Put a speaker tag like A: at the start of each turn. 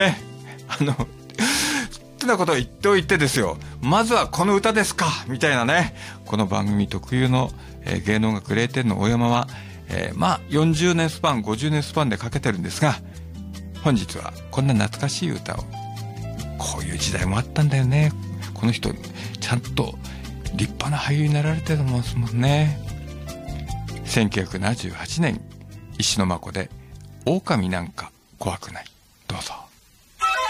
A: ってなことを言っておいてですよ、まずはこの歌ですかみたいなね、この番組特有の、芸能学0点の大山は、40年スパン50年スパンでかけてるんですが、本日はこんな懐かしい歌を、こういう時代もあったんだよね、この人ちゃんと立派な俳優になられてるもんですもんね。1978年、石野真子で狼なんか怖くない。